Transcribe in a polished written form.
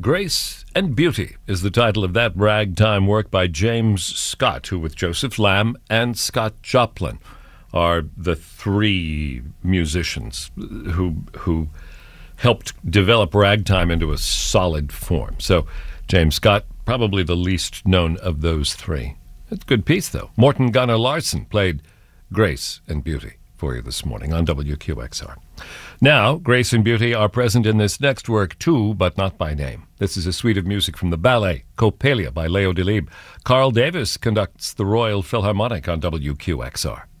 Grace and Beauty is the title of that ragtime work by James Scott, who with Joseph Lamb and Scott Joplin are the three musicians who helped develop ragtime into a solid form. So James Scott, probably the least known of those three. It's a good piece, though. Morton Gunnar Larson played Grace and Beauty for you this morning on WQXR. Now, Grace and Beauty are present in this next work too, but not by name. This is a suite of music from the ballet Coppelia by Leo Delibes. Carl Davis conducts the Royal Philharmonic on WQXR.